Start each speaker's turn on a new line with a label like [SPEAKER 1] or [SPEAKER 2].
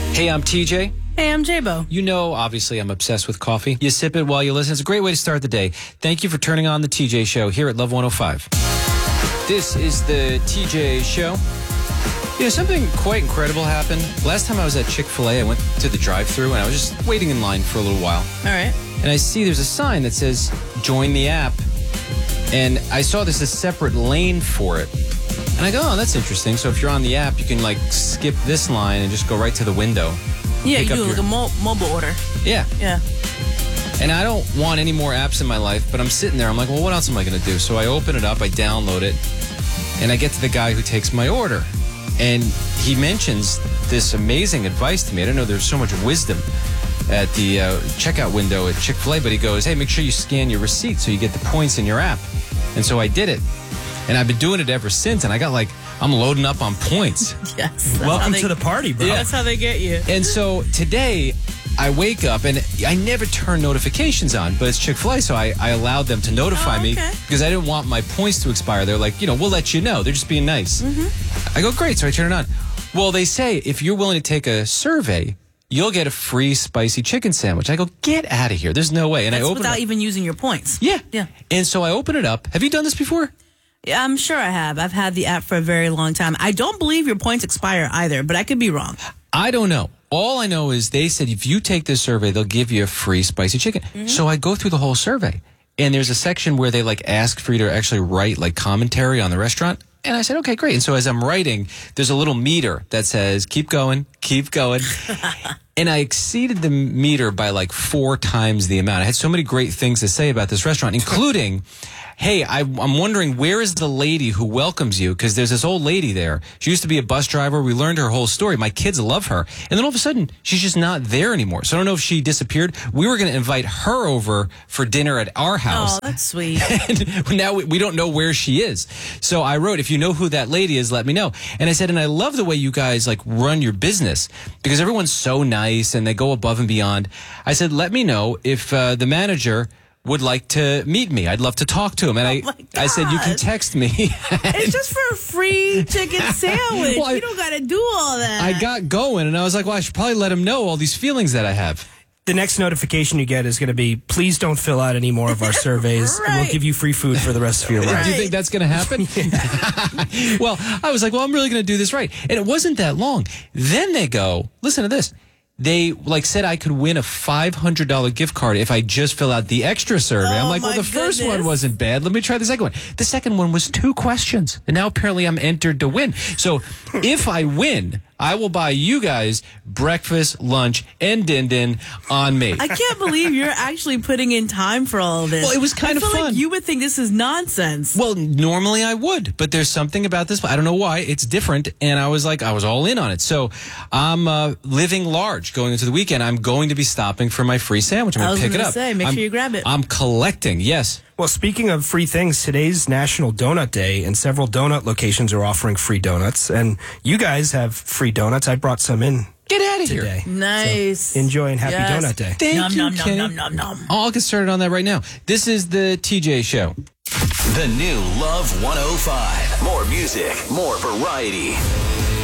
[SPEAKER 1] Hey, I'm TJ.
[SPEAKER 2] Hey, I'm J-Bo.
[SPEAKER 1] You know, obviously, I'm obsessed with coffee. You sip it while you listen. It's a great way to start the day. Thank you for turning on the TJ Show here at Love 105. This is the TJ Show. You know, something quite incredible happened. Last time I was at Chick-fil-A, I went to the drive-thru, and I was just waiting in line for a little while.
[SPEAKER 2] All right.
[SPEAKER 1] And I see there's a sign that says, join the app. And I saw there's a separate lane for it. And I go, oh, that's interesting. So if you're on the app, you can, like, skip this line and just go right to the window.
[SPEAKER 2] Yeah, you
[SPEAKER 1] Pick
[SPEAKER 2] do
[SPEAKER 1] up
[SPEAKER 2] like a mobile order.
[SPEAKER 1] Yeah.
[SPEAKER 2] Yeah.
[SPEAKER 1] And I don't want any more apps in my life, but I'm sitting there. I'm like, well, what else am I going to do? So I open it up, I download it, and I get to the guy who takes my order. And he mentions this amazing advice to me. I didn't know there's so much wisdom at the checkout window at Chick-fil-A, but he goes, hey, make sure you scan your receipt so you get the points in your app. And so I did it. And I've been doing it ever since, and I got I'm loading up on points.
[SPEAKER 2] Yes.
[SPEAKER 3] Welcome to the party, bro.
[SPEAKER 1] Yeah.
[SPEAKER 2] That's how they get you.
[SPEAKER 1] And so today, I wake up, and I never turn notifications on, but it's Chick-fil-A, so I allowed them to notify me because I didn't want my points to expire. They're like, we'll let you know. They're just being nice. Mm-hmm. I go, great, so I turn it on. Well, they say if you're willing to take a survey, you'll get a free spicy chicken sandwich. I go, get out of here. There's no way. And
[SPEAKER 2] That's
[SPEAKER 1] I open
[SPEAKER 2] without
[SPEAKER 1] it
[SPEAKER 2] even using your points.
[SPEAKER 1] Yeah.
[SPEAKER 2] Yeah.
[SPEAKER 1] And so I open it up. Have you done this before?
[SPEAKER 2] Yeah, I'm sure I have. I've had the app for a very long time. I don't believe your points expire either, but I could be wrong.
[SPEAKER 1] I don't know. All I know is they said if you take this survey, they'll give you a free spicy chicken. Mm-hmm. So I go through the whole survey, and there's a section where they ask for you to actually write commentary on the restaurant. And I said, okay, great. And so as I'm writing, there's a little meter that says, keep going, keep going. And I exceeded the meter by 4 times the amount. I had so many great things to say about this restaurant, including, hey, I'm wondering, where is the lady who welcomes you? Because there's this old lady there. She used to be a bus driver. We learned her whole story. My kids love her. And then all of a sudden, she's just not there anymore. So I don't know if she disappeared. We were going to invite her over for dinner at our house.
[SPEAKER 2] Oh, that's sweet.
[SPEAKER 1] And now we don't know where she is. So I wrote, if you know who that lady is, let me know. And I said, and I love the way you guys run your business because everyone's so nice and they go above and beyond. I said, let me know if the manager would like to meet me. I'd love to talk to him. And I said, you can text me.
[SPEAKER 2] It's just for a free chicken sandwich.
[SPEAKER 1] Well,
[SPEAKER 2] you don't got to do all that.
[SPEAKER 1] I got going, and I was like, well, I should probably let him know all these feelings that I have.
[SPEAKER 3] The next notification you get is going to be, please don't fill out any more of our surveys, and we'll give you free food for the rest of your life.
[SPEAKER 1] Do you think that's going to happen? Well, I was like, well, I'm really going to do this right. And it wasn't that long. Then they go, listen to this. They said I could win a $500 gift card if I just fill out the extra survey. I'm like, well, the first one wasn't bad. Let me try the second one. The second one was 2 questions. And now apparently I'm entered to win. So if I win, I will buy you guys breakfast, lunch, and din-din on me.
[SPEAKER 2] I can't believe you're actually putting in time for all of this.
[SPEAKER 1] Well, it was kind of fun.
[SPEAKER 2] Like you would think this is nonsense.
[SPEAKER 1] Well, normally I would, but there's something about this. I don't know why. It's different, and I was all in on it. So I'm living large going into the weekend. I'm going to be stopping for my free sandwich. I'm going to pick it up.
[SPEAKER 2] Make sure you grab it.
[SPEAKER 1] I'm collecting, yes.
[SPEAKER 3] Well, speaking of free things, today's National Donut Day, and several donut locations are offering free donuts. And you guys have free donuts. I brought some in.
[SPEAKER 1] Get out of
[SPEAKER 3] today.
[SPEAKER 1] here.
[SPEAKER 2] Nice.
[SPEAKER 3] So enjoy and happy Donut Day.
[SPEAKER 1] Thank you, Kenny. I'll get started on that right now. This is the TJ Show.
[SPEAKER 4] The new Love 105. More music, more variety.